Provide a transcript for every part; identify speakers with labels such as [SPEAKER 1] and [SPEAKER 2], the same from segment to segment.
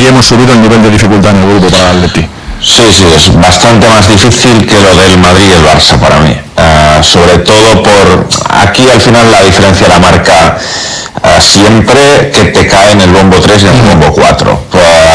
[SPEAKER 1] aquí hemos subido el nivel de dificultad en el grupo para el Atleti.
[SPEAKER 2] Sí, es bastante más difícil que lo del Madrid y el Barça para mí. Sobre todo por aquí al final la diferencia la marca siempre que te cae en el bombo 3 y en el bombo 4.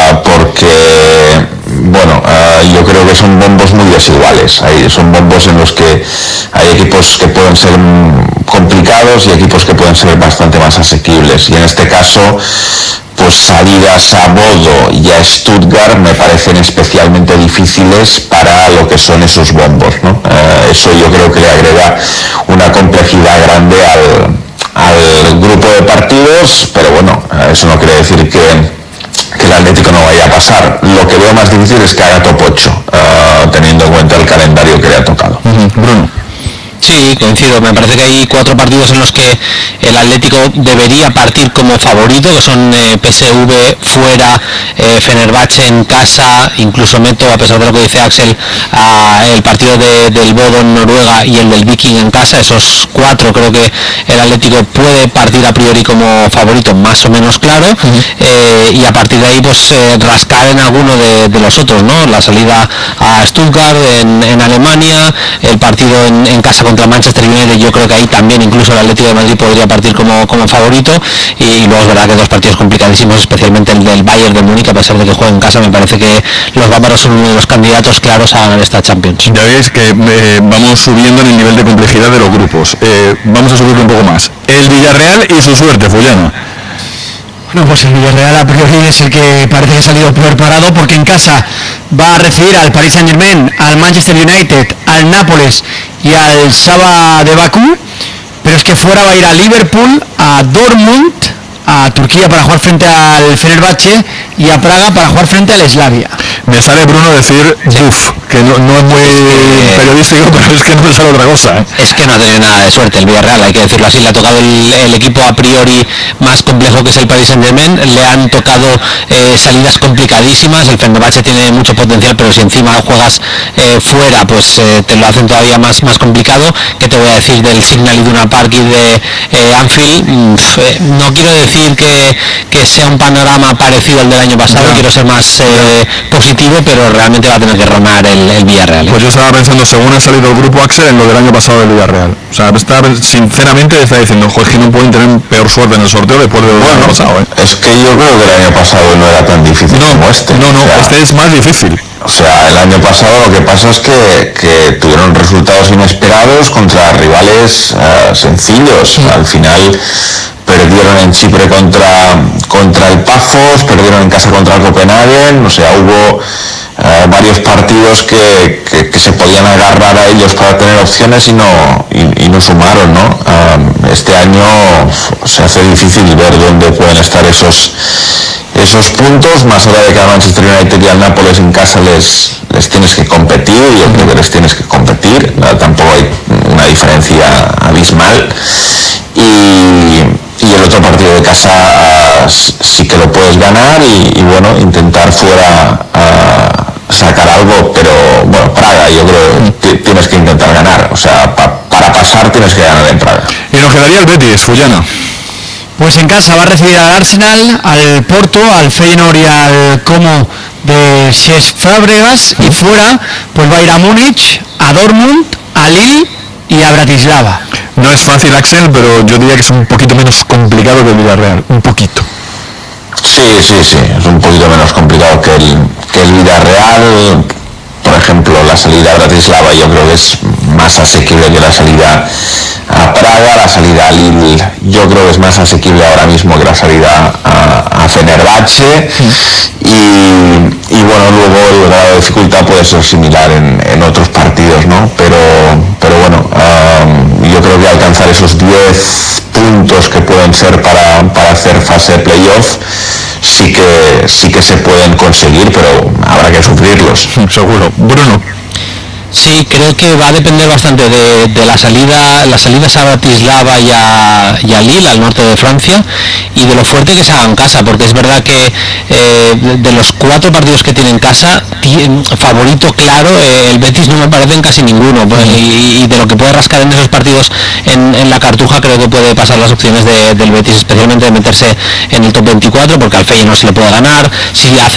[SPEAKER 2] Porque, bueno, yo creo que son bombos muy desiguales. Son bombos en los que hay equipos que pueden ser complicados y equipos que pueden ser bastante más asequibles. Y en este caso, pues salidas a Bodo y a Stuttgart me parecen especialmente difíciles para lo que son esos bombos, ¿no? Eso yo creo que le agrega una complejidad grande al grupo de partidos, pero bueno, eso no quiere decir que el Atlético no vaya a pasar. Lo que veo más difícil es que haga top 8, teniendo en cuenta el calendario que le ha tocado.
[SPEAKER 1] Bruno.
[SPEAKER 3] Sí, coincido. Me parece que hay 4 partidos en los que el Atlético debería partir como favorito, que son PSV fuera, Fenerbahce en casa, incluso meto, a pesar de lo que dice Axel, el partido del Bodo en Noruega y el del Viking en casa. Esos 4 creo que el Atlético puede partir a priori como favorito, más o menos claro, y a partir de ahí pues rascar en alguno de los otros, ¿no? La salida a Stuttgart en Alemania, el partido en casa contra Manchester United, yo creo que ahí también incluso el Atlético de Madrid podría partir como favorito, y luego es verdad que 2 partidos complicadísimos, especialmente el del Bayern de Múnich, a pesar de que juega en casa. Me parece que los bávaros son uno de los candidatos claros a ganar esta Champions.
[SPEAKER 1] Ya veis que vamos subiendo en el nivel de complejidad de los grupos. Vamos a subirlo un poco más. El Villarreal y su suerte, Fullana.
[SPEAKER 4] Bueno, pues el Villarreal a priori es el que parece que ha salido peor parado, porque en casa va a recibir al Paris Saint-Germain, al Manchester United, al Nápoles y al Saba de Bakú, pero es que fuera va a ir a Liverpool, a Dortmund, a Turquía para jugar frente al Fenerbahce y a Praga para jugar frente al Slavia.
[SPEAKER 1] Me sale, Bruno, decir que no es muy periodístico, pero es que no me sale otra cosa.
[SPEAKER 3] Es que no ha tenido nada de suerte el Villarreal, hay que decirlo así. Le ha tocado el equipo a priori más complejo, que es el Paris Saint-Germain. Le han tocado salidas complicadísimas. El Fenerbahce tiene mucho potencial, pero si encima juegas fuera, pues te lo hacen todavía más complicado. ¿Qué te voy a decir del Signal Iduna Park y de Anfield? No quiero decir que sea un panorama parecido al del año pasado, quiero ser más positivo, pero realmente va a tener que remar el Villarreal.
[SPEAKER 1] Pues yo estaba pensando, según ha salido el grupo Axel, en lo del año pasado del Villarreal. O sea, sinceramente está diciendo, joder, que no pueden tener peor suerte en el sorteo después del año pasado.
[SPEAKER 2] Es que yo creo que el año pasado no era tan difícil como este.
[SPEAKER 1] No, o sea, este es más difícil.
[SPEAKER 2] O sea, el año pasado lo que pasa es que tuvieron resultados inesperados contra rivales sencillos. Al final perdieron en Chipre contra el Pafos, perdieron en casa contra el Copenhagen. O sea, hubo varios partidos que se podían agarrar a ellos para tener opciones y no sumaron, ¿no? Este año se hace difícil ver dónde pueden estar esos puntos, más allá de que al Manchester United y al Nápoles en casa les tienes que competir, yo creo que les tienes que competir, tampoco hay una diferencia abismal, y el otro partido de casa sí que lo puedes ganar y bueno, intentar fuera sacar algo, pero bueno, Praga yo creo que tienes que intentar ganar, o sea, para pasar tienes que ganar en Praga.
[SPEAKER 1] Y nos quedaría el Betis, Fullana.
[SPEAKER 4] Pues en casa va a recibir al Arsenal, al Porto, al Feyenoord y al Como de Cesc Fábregas, y fuera pues va a ir a Múnich, a Dortmund, a Lille y a Bratislava.
[SPEAKER 1] No es fácil, Axel, pero yo diría que es un poquito menos complicado que el Villarreal, un poquito.
[SPEAKER 2] Sí, es un poquito menos complicado que el Villarreal. Por ejemplo, la salida a Bratislava yo creo que es más asequible que la salida a Praga. La salida a Lille yo creo que es más asequible ahora mismo que la salida a Fenerbahce. Y bueno, luego el grado de dificultad puede ser similar en otros partidos, ¿no? Pero bueno, yo creo que alcanzar esos 10 puntos que pueden ser para hacer fase de playoff sí que se pueden conseguir, pero habrá que sufrirlos.
[SPEAKER 1] Seguro. Bruno.
[SPEAKER 3] Sí, creo que va a depender bastante de las salidas a Bratislava y a Lille, al norte de Francia, y de lo fuerte que se haga en casa, porque es verdad que de los 4 partidos que tiene en casa, favorito claro, el Betis no me parece en casi ninguno, y de lo que puede rascar en esos partidos en la Cartuja, creo que puede pasar las opciones del Betis, especialmente de meterse en el top 24, porque al Feyenoord no se le puede ganar. Si hace